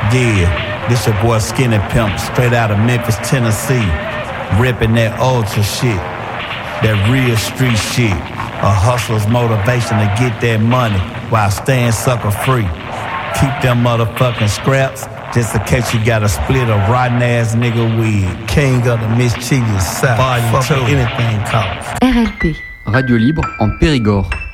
Yeah, this your boy Skinny Pimp, straight out of Memphis, Tennessee. Ripping that ultra shit, that real street shit. A hustler's motivation to get that money while staying sucker free. Keep them motherfucking scraps, just in case you gotta split a rotten ass nigga wig. King of the mischievous South, fuck anything costs. RLP. Radio libre en Périgord.